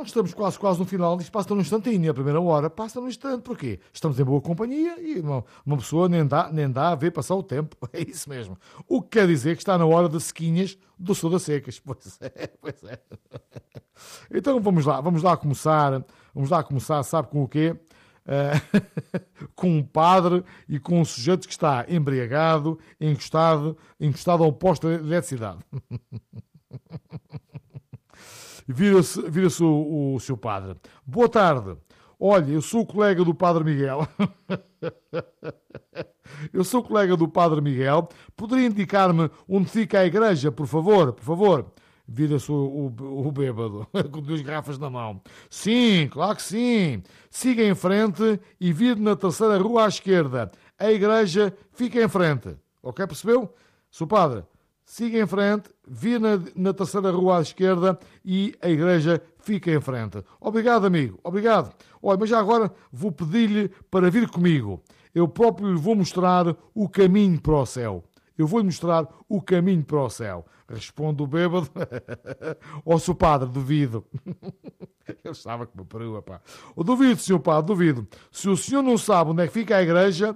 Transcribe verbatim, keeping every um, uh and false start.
nós estamos quase, quase no final, isto passa num instantinho, a primeira hora passa num instante, porquê? Estamos em boa companhia e uma, uma pessoa nem dá, nem dá a ver passar o tempo, é isso mesmo. O que quer dizer que está na hora das sequinhas do Sul das Secas, pois é, pois é. Então vamos lá, vamos lá começar, vamos lá começar, sabe com o quê? Uh, com um padre e com um sujeito que está embriagado, encostado, encostado ao posto de eletricidade. Vira-se vira o, o, o seu padre. Boa tarde. Olha, eu sou o colega do Padre Miguel. Eu sou o colega do Padre Miguel. Poderia indicar-me onde fica a igreja, por favor? Por favor. Vira-se o, o, o bêbado, com duas garrafas na mão. Sim, claro que sim. Siga em frente e vire na terceira rua à esquerda. A igreja fica em frente. Ok, percebeu? Seu padre, siga em frente, vire na, na terceira rua à esquerda e a igreja fica em frente. Obrigado, amigo. Obrigado. Olha, mas já agora vou pedir-lhe para vir comigo. Eu próprio lhe vou mostrar o caminho para o céu. Eu vou-lhe mostrar o caminho para o céu. Responde o bêbado. Ó, seu padre, duvido. Eu estava com uma perua, pá. Oh, duvido, senhor padre, duvido. Se o senhor não sabe onde é que fica a igreja,